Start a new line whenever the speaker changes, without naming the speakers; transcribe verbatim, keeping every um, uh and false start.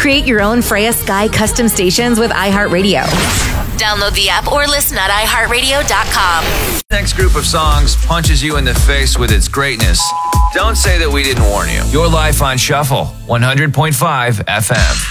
Create your own Freya Sky custom stations with iHeartRadio. Download the app or listen at i heart radio dot com.
Next group of songs punches you in the face with its greatness. Don't say that we didn't warn you. Your life on Shuffle, one hundred point five F M.